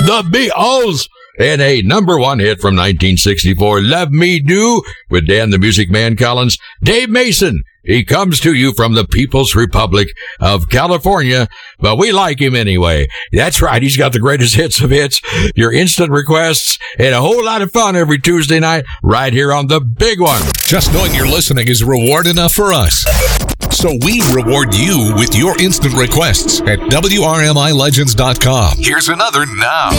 the Beatles, and a number one hit from 1964, Love Me Do, with Dan the Music Man Collins. Dave Mason, he comes to you from the People's Republic of California, but we like him anyway. That's right, he's got the greatest hits of hits, your instant requests, and a whole lot of fun every Tuesday night right here on The Big One. Just knowing you're listening is reward enough for us. So we reward you with your instant requests at WRMILegends.com. Here's another now.